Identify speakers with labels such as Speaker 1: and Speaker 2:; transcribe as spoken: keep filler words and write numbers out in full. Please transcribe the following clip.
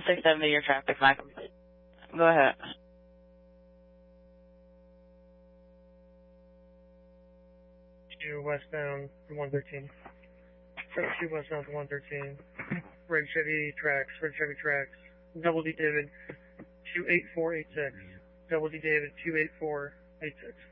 Speaker 1: six seventy, your traffic's not complete. Go ahead.
Speaker 2: Two westbound to one thirteen. seven two westbound to one thirteen. Red Chevy tracks, red Chevy tracks. Double D David, two eight four eight six. Double D David, two eight four eight six.